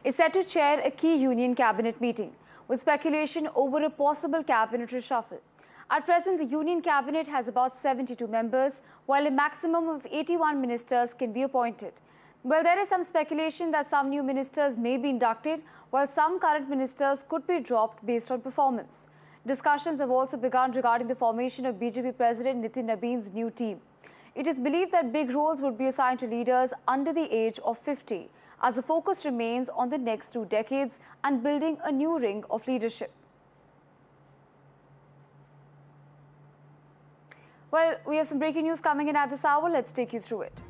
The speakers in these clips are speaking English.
is set to chair a key union cabinet meeting, with speculation over a possible cabinet reshuffle. At present, the union cabinet has about 72 members, while a maximum of 81 ministers can be appointed. Well, there is some speculation that some new ministers may be inducted, while some current ministers could be dropped based on performance. Discussions have also begun regarding the formation of BJP President Nitin Nabeen's new team. It is believed that big roles would be assigned to leaders under the age of 50, as the focus remains on the next 2 decades and building a new ring of leadership. Well, we have some breaking news coming in at this hour. Let's take you through it.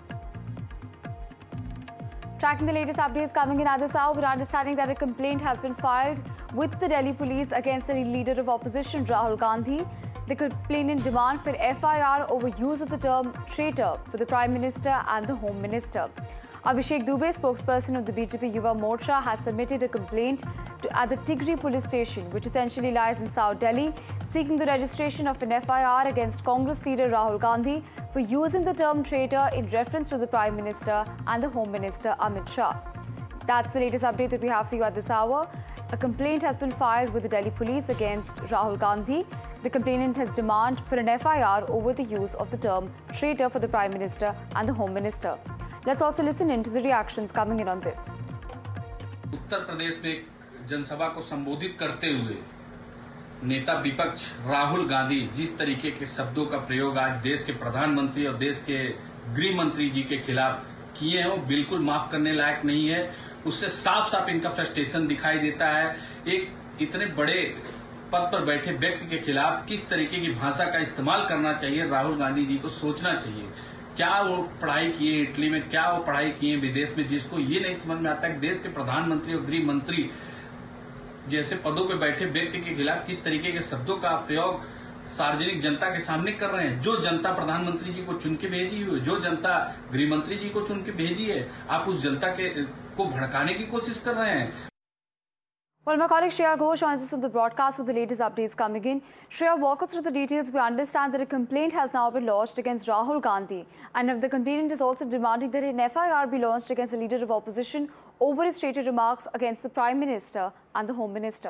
Tracking the latest updates coming in at this hour, we're understanding that a complaint has been filed with the Delhi police against the leader of opposition, Rahul Gandhi. The complainant demands for FIR over use of the term traitor for the Prime Minister and the Home Minister. Abhishek Dubey, spokesperson of the BJP Yuva Morcha, has submitted a complaint at the Tigri police station, which essentially lies in South Delhi, seeking the registration of an FIR against Congress leader Rahul Gandhi for using the term traitor in reference to the Prime Minister and the Home Minister Amit Shah. That's the latest update that we have for you at this hour. A complaint has been filed with the Delhi police against Rahul Gandhi. The complainant has demanded for an FIR over the use of the term traitor for the Prime Minister and the Home Minister. Let's also listen in to the reactions coming in on this. Uttar Pradesh में एक जनसभा को संबोधित करते हुए नेता विपक्ष राहुल गांधी जिस तरीके के शब्दों का प्रयोग आज देश के प्रधानमंत्री और देश के गृह मंत्री जी के खिलाफ किए हैं, वो बिल्कुल माफ करने लायक नहीं है। उससे साफ साफ इनका फ्रस्ट्रेशन दिखाई देता है। एक इतने बड़े पद पर बैठे व्यक्ति के खिलाफ किस तरीके की भाषा का इस्तेमाल करना चाहिए, राहुल गांधी जी को सोचना चाहिए। क्या वो पढ़ाई किए इटली में, क्या वो पढ़ाई किए विदेश में, जिसको ये नहीं समझ में आता कि देश के प्रधानमंत्री और गृह मंत्री जैसे पदों पे बैठे व्यक्ति के खिलाफ किस तरीके के शब्दों का प्रयोग सार्वजनिक जनता के सामने कर रहे हैं। जो जनता प्रधानमंत्री जी को चुन के भेजी हुई, जो जनता गृह मंत्री जी को चुन के भेजी है, आप उस जनता को भड़काने की कोशिश कर रहे हैं। Well, my colleague Shreya Ghosh joins us on the broadcast with the latest updates coming in. Shreya, walk us through the details. We understand that a complaint has now been lodged against Rahul Gandhi, and the complainant is also demanding that an FIR be launched against the leader of opposition over his stated remarks against the Prime Minister and the Home Minister.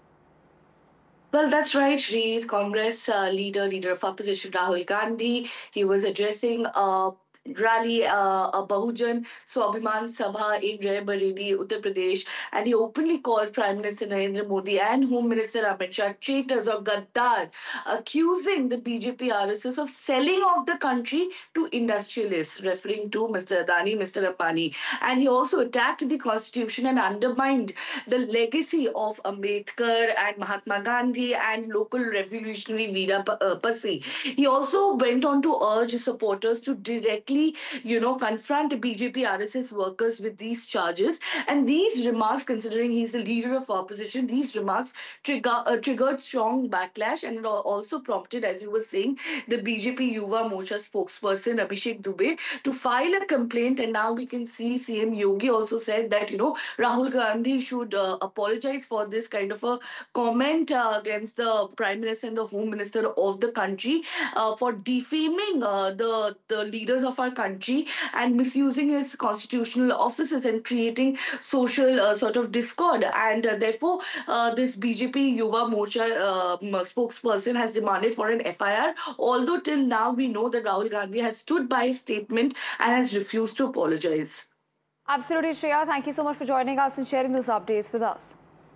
Well, that's right, Shri. Congress leader of opposition Rahul Gandhi, he was addressing a rally, a Bahujan Swabhiman Sabha in Raebareli, Uttar Pradesh, and he openly called Prime Minister Narendra Modi and Home Minister Amit Shah traitors or gaddar, accusing the BJP RSS of selling off the country to industrialists, referring to Mr. Adani, Mr. Ambani. And he also attacked the constitution and undermined the legacy of Ambedkar and Mahatma Gandhi and local revolutionary Veera Pasi. He also went on to urge supporters to directly confront BJP RSS workers with these charges. And these remarks, considering he's the leader of opposition, these remarks triggered strong backlash, and it also prompted, as you were saying, the BJP Yuva Morcha spokesperson Abhishek Dubey to file a complaint. And now we can see CM Yogi also said that, Rahul Gandhi should apologize for this kind of a comment against the Prime Minister and the Home Minister of the country for defaming the leaders of our country and misusing his constitutional offices and creating social sort of discord. And therefore, this BJP Yuva Morcha spokesperson has demanded for an FIR, although till now we know that Rahul Gandhi has stood by his statement and has refused to apologize. Absolutely, Shreya. Thank you so much for joining us and sharing those updates with us.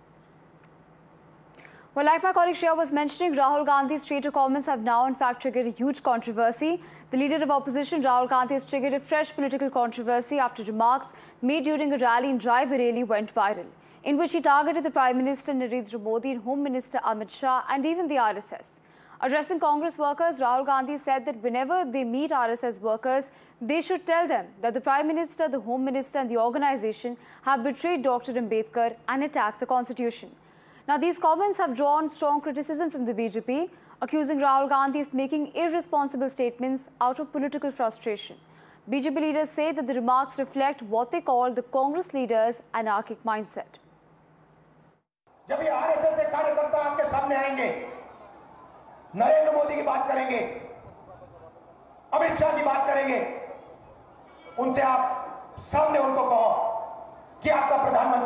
Well, like my colleague Shreya was mentioning, Rahul Gandhi's traitor comments have now in fact triggered a huge controversy. The leader of opposition, Rahul Gandhi, has triggered a fresh political controversy after remarks made during a rally in Raebareli went viral, in which he targeted the Prime Minister Narendra Modi and Home Minister Amit Shah and even the RSS. Addressing Congress workers, Rahul Gandhi said that whenever they meet RSS workers, they should tell them that the Prime Minister, the Home Minister and the organisation have betrayed Dr. Ambedkar and attacked the Constitution. Now, these comments have drawn strong criticism from the BJP, accusing Rahul Gandhi of making irresponsible statements out of political frustration. BJP leaders say that the remarks reflect what they call the Congress leaders' anarchic mindset. जब ये RSS के कार्यकर्ता आपके सामने आएंगे, नरेंद्र मोदी की बात करेंगे, अमित शाह की बात करेंगे, उनसे आप सामने उनको कहो कि आपका प्रधानमंत्री